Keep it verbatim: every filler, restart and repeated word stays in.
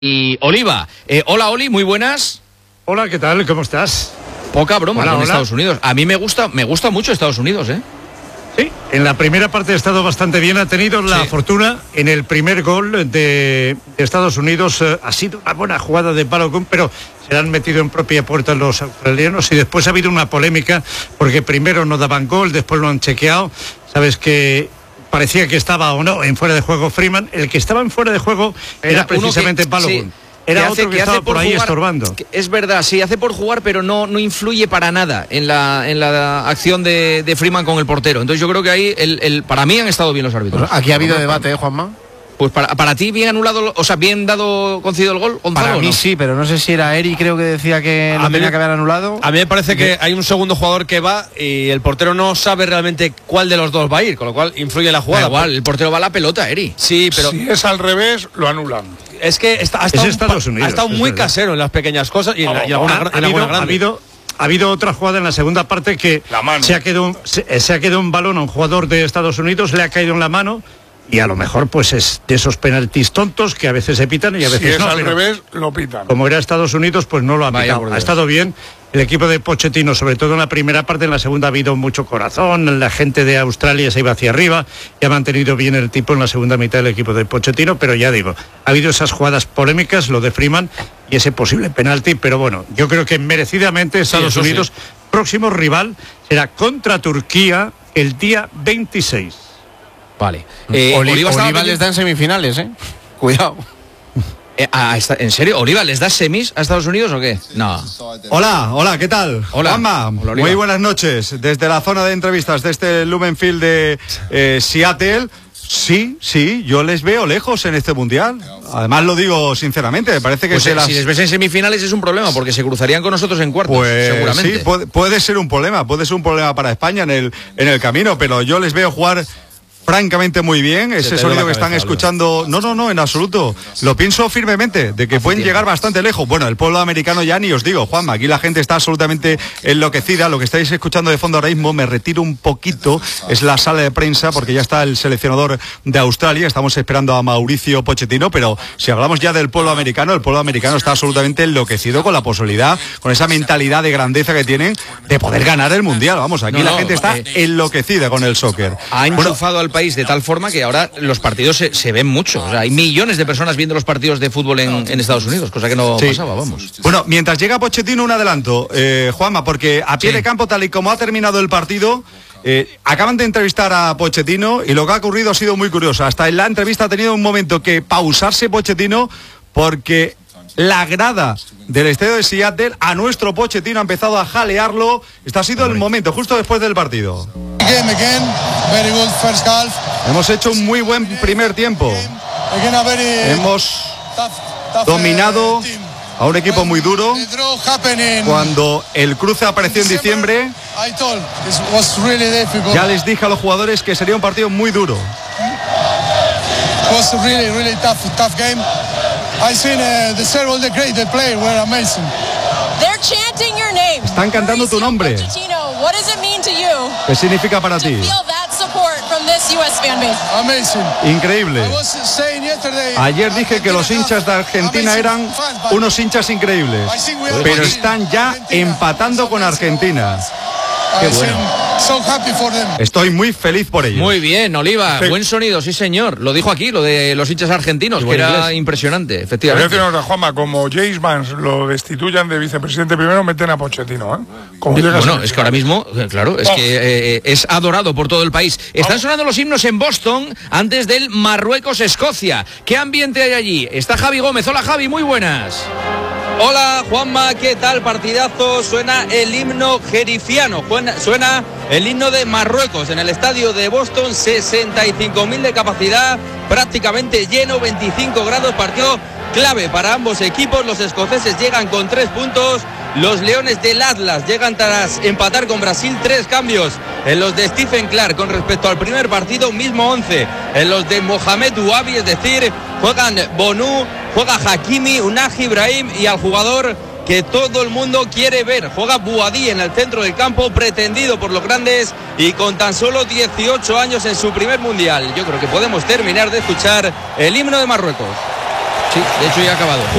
y Oliva. Eh, hola, Oli, muy buenas. Hola, ¿qué tal? ¿Cómo estás? Poca broma hola, con hola. Estados Unidos. A mí me gusta, me gusta mucho Estados Unidos, ¿eh? Sí, en la primera parte ha estado bastante bien. Ha tenido la sí. fortuna en el primer gol de, de Estados Unidos. Eh, ha sido una buena jugada de palo, pero se han metido en propia puerta los australianos y después ha habido una polémica porque primero no daban gol, después lo han chequeado. Sabes que parecía que estaba o no en fuera de juego Freeman. El que estaba en fuera de juego era, era precisamente Balogun. Sí. Era hace, otro que, que estaba por, por ahí jugar, estorbando. Es verdad, sí, hace por jugar, pero no, no influye para nada en la, en la acción de, de Freeman con el portero. Entonces yo creo que ahí, el, el, para mí han estado bien los árbitros. Pues aquí ha habido debate, ¿eh, Juanma? Pues para, para ti bien anulado, o sea, bien dado, concedido el gol, Gonzalo. Para mí ¿no? sí, pero no sé si era Eri, creo que decía que no tenía que haber anulado. A mí me parece que hay un segundo jugador que va y el portero no sabe realmente cuál de los dos va a ir, con lo cual influye la jugada. Da igual, el portero va a la pelota, Eri. Sí, pero si es al revés, lo anulan. Es que está, ha estado, es Estados Unidos, ha estado es muy verdad. casero en las pequeñas cosas y en, la, y oh, alguna, ha, en ha, habido, alguna grande. Ha habido, ha habido otra jugada en la segunda parte que se ha, quedado, se, se ha quedado un balón a un jugador de Estados Unidos, le ha caído en la mano. Y a lo mejor pues es de esos penaltis tontos que a veces se pitan y a veces si es no. al revés, lo pitan. Como era Estados Unidos, pues no lo ha pitado. Ha estado bien el equipo de Pochettino, sobre todo en la primera parte. En la segunda ha habido mucho corazón. La gente de Australia se iba hacia arriba y ha mantenido bien el tipo en la segunda mitad del equipo de Pochettino. Pero ya digo, ha habido esas jugadas polémicas, lo de Freeman y ese posible penalti. Pero bueno, yo creo que merecidamente Estados sí, Unidos, sí. próximo rival será contra Turquía el día veintiséis. Vale. Eh, Oli, Oliva, Oliva les da en semifinales, ¿eh? Cuidado. Eh, ah, ¿En serio? ¿Oliva les da semis a Estados Unidos o qué? No. Hola, hola, ¿qué tal? Hola. Juanma, Hola, muy buenas noches. Desde la zona de entrevistas de este Lumenfield de eh, Seattle. Sí, sí, yo les veo lejos en este mundial. Además lo digo sinceramente, me parece que pues se si las... les ves en semifinales es un problema, porque se cruzarían con nosotros en cuartos, pues, seguramente. Sí, puede, puede ser un problema, puede ser un problema para España en el, en el camino, pero yo les veo jugar francamente muy bien, ese sonido que están escuchando, no, no, no, en absoluto, lo pienso firmemente, de que pueden llegar bastante lejos. Bueno, el pueblo americano ya ni os digo, Juanma, aquí la gente está absolutamente enloquecida, lo que estáis escuchando de fondo ahora mismo, me retiro un poquito, es la sala de prensa, porque ya está el seleccionador de Australia, estamos esperando a Mauricio Pochettino, pero si hablamos ya del pueblo americano, el pueblo americano está absolutamente enloquecido con la posibilidad, con esa mentalidad de grandeza que tienen, de poder ganar el mundial, vamos, aquí no, la no, gente está eh, enloquecida con el soccer. Ha enchufado bueno, al país de tal forma que ahora los partidos se, se ven mucho. O sea, hay millones de personas viendo los partidos de fútbol en, en Estados Unidos, cosa que no sí. pasaba, vamos. Bueno, mientras llega Pochettino, un adelanto, eh, Juanma, porque a pie sí. de campo, tal y como ha terminado el partido, eh, acaban de entrevistar a Pochettino y lo que ha ocurrido ha sido muy curioso. Hasta en la entrevista ha tenido un momento que pausarse Pochettino porque la grada del estadio de Seattle a nuestro Pochettino ha empezado a jalearlo. Este ha sido el momento, justo después del partido. Again, again, very good first half. Hemos hecho un muy buen primer tiempo. Hemos dominado a un equipo muy duro. Cuando el cruce apareció en diciembre, ya les dije a los jugadores que sería un partido muy duro. Was a really, really tough, tough game. I seen uh, the several the great the players were amazing. They're chanting your name. Están cantando tu nombre. What does it mean to you? ¿Qué significa para ti? To feel that support from this U S fan base. Amazing. Increíble. I was saying yesterday, Ayer dije que los hinchas de Argentina eran unos hinchas increíbles, pero están ya empatando con Argentina. Qué bueno. Estoy muy feliz por ello. Muy bien, Oliva, sí. Buen sonido, sí señor. Lo dijo aquí, lo de los hinchas argentinos, que era inglés. Impresionante, efectivamente. Pero una Juanma, como James Vance lo destituyan de vicepresidente primero, meten a Pochettino, ¿eh? Como sí, bueno, es que ahora mismo, claro, es oh. que eh, es adorado por todo el país. Están oh. sonando los himnos en Boston antes del Marruecos-Escocia. ¿Qué ambiente hay allí? Está Javi Gómez. Hola Javi, muy buenas. Hola Juanma, ¿qué tal? Partidazo, suena el himno jerifiano, suena el himno de Marruecos en el estadio de Boston, sesenta y cinco mil de capacidad, prácticamente lleno, veinticinco grados, partido clave para ambos equipos. Los escoceses llegan con tres puntos, los Leones del Atlas llegan tras empatar con Brasil, tres cambios en los de Stephen Clark con respecto al primer partido, mismo once en los de Mohamed Ouabi, es decir, juegan Bonu, juega Hakimi, Unahi Ibrahim y al jugador que todo el mundo quiere ver, juega Bouhaddi en el centro del campo, pretendido por los grandes y con tan solo dieciocho años en su primer mundial. Yo creo que podemos terminar de escuchar el himno de Marruecos. Sí, de hecho ya ha acabado.